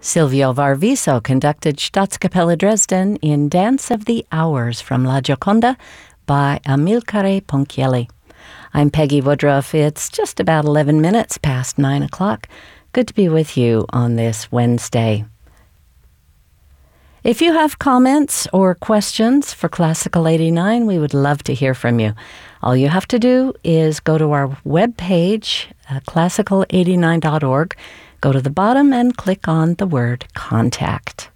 Silvio Varviso conducted Staatskapelle Dresden in Dance of the Hours from La Gioconda by Amilcare Ponchielli. I'm Peggy Woodruff. It's just about 11 minutes past 9 o'clock. Good to be with you on this Wednesday. If you have comments or questions for Classical 89, we would love to hear from you. All you have to do is go to our webpage, classical89.org, go to the bottom and click on the word Contact.